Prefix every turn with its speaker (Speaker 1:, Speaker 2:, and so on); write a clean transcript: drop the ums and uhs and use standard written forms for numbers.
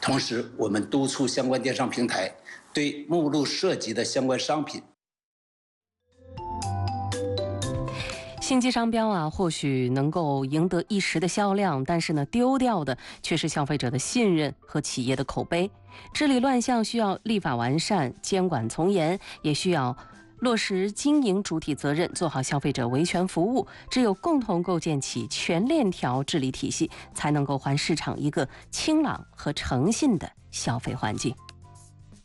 Speaker 1: 同时，我们督促相关电商平台对目录涉及的相关商品。
Speaker 2: 星级商标啊，或许能够赢得一时的销量，但是呢，丢掉的却是消费者的信任和企业的口碑。治理乱象需要立法完善、监管从严，也需要落实经营主体责任，做好消费者维权服务。只有共同构建起全链条治理体系，才能够还市场一个清朗和诚信的消费环境。